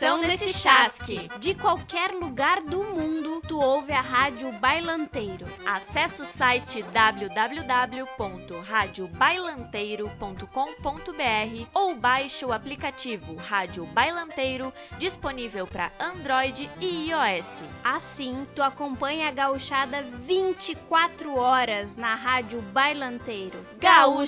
programação nesse chasque. De qualquer lugar do mundo, tu ouve a Rádio Bailanteiro. Acesse o site www.radiobailanteiro.com.br ou baixe o aplicativo Rádio Bailanteiro, disponível para Android e iOS. Assim, tu acompanha a gauchada 24 horas na Rádio Bailanteiro. Gaúcho